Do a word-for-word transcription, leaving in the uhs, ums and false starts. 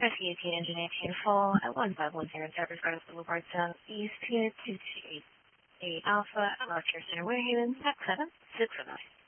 Rescue eighteen, engine eighteen full at one five one zero, Cypress Gardens Boulevard Southeast, Pier two two eight eight Alpha, Rochester Center, Warhaven, at seven six seven nine.